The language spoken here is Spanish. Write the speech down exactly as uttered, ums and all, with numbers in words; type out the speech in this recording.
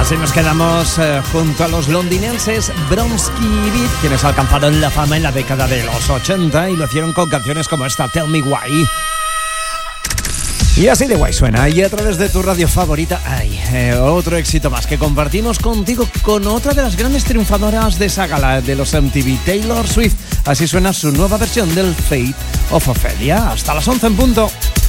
Así nos quedamos eh, junto a los londinenses Bronski Beat, quienes alcanzaron la fama en la década de los ochenta y lo hicieron con canciones como esta, Tell Me Why. Y así de guay suena, y a través de tu radio favorita, ay, eh, otro éxito más que compartimos contigo con otra de las grandes triunfadoras de esa gala de los M T V, Taylor Swift. Así suena su nueva versión del Fate of Ophelia. Hasta las once en punto.